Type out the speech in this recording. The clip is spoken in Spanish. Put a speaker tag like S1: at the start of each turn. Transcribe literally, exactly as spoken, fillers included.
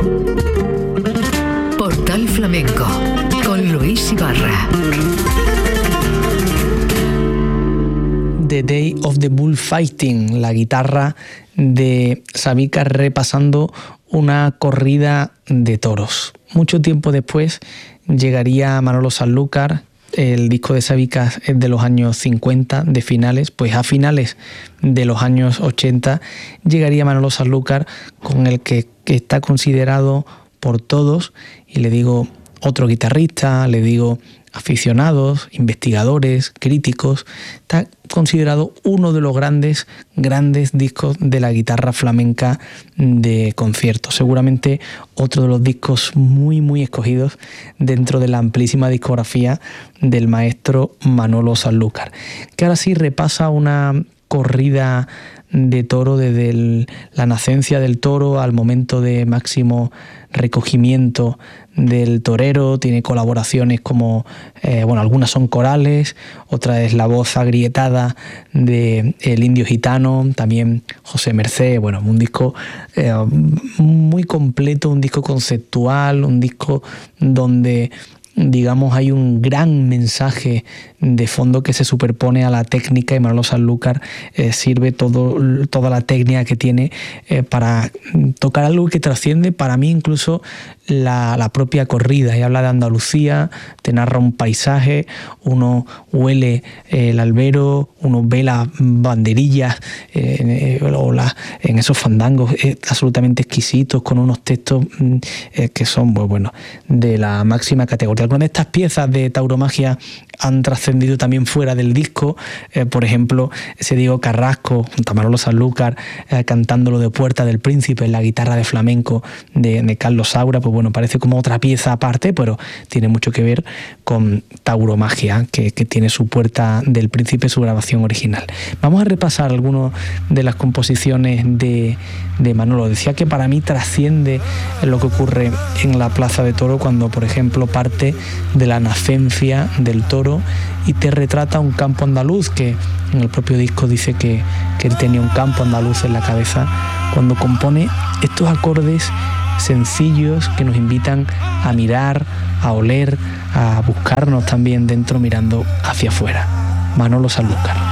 S1: Portal Flamenco con Luis Ibarra.
S2: The Day of the Bullfighting, la guitarra de Sabikar repasando una corrida de toros. Mucho tiempo después llegaría Manolo Sanlúcar. El disco de Sabikar es de los años cincuenta, de finales, pues a finales de los años ochenta llegaría Manolo Sanlúcar, con el que, que está considerado por todos, y le digo otro guitarrista, le digo aficionados, investigadores, críticos, está considerado uno de los grandes, grandes discos de la guitarra flamenca de concierto. Seguramente otro de los discos muy, muy escogidos dentro de la amplísima discografía del maestro Manolo Sanlúcar, que ahora sí repasa una corrida de toro desde el, la nacencia del toro al momento de máximo recogimiento del torero. Tiene colaboraciones como, eh, bueno, algunas son corales, otra es la voz agrietada de El Indio Gitano, también José Mercé. Bueno, un disco eh, muy completo, un disco conceptual, un disco donde, digamos, hay un gran mensaje de fondo que se superpone a la técnica, y Manolo Sanlúcar eh, sirve todo, toda la técnica que tiene eh, para tocar algo que trasciende, para mí, incluso la, la propia corrida. Y habla de Andalucía, te narra un paisaje, uno huele eh, el albero, uno ve las banderillas eh, eh, o la, en esos fandangos eh, absolutamente exquisitos, con unos textos eh, que son, pues, bueno, de la máxima categoría. Algunas de estas piezas de tauromaquia han trascendido también fuera del disco, eh, por ejemplo, ese Diego Carrasco junto a Manolo Sanlúcar eh, cantando lo de Puerta del Príncipe en la guitarra de flamenco de, de Carlos Saura. Pues bueno, parece como otra pieza aparte, pero tiene mucho que ver con tauromaquia, que, que tiene su Puerta del Príncipe, su grabación original. Vamos a repasar algunas de las composiciones de, de Manolo. Decía que para mí trasciende lo que ocurre en la Plaza de Toro cuando, por ejemplo, parte de la nacencia del toro y te retrata un campo andaluz, que en el propio disco dice que, que él tenía un campo andaluz en la cabeza, cuando compone estos acordes sencillos que nos invitan a mirar, a oler, a buscarnos también dentro, mirando hacia afuera. Manolo Sanlúcar.